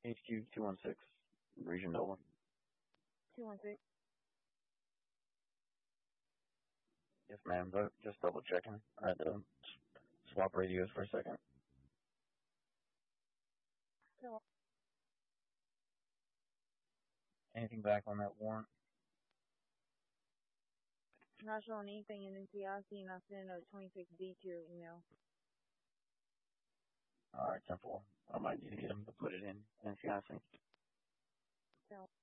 HQ 216, Region Nova. 216. Yes, ma'am, but just double checking. I had to swap radios for a second. Hello. Anything back on that warrant? Not showing anything in NCIC, and I sent a 26D to your email. Alright, 10-4. I might need to get him to put it in NCIC. So.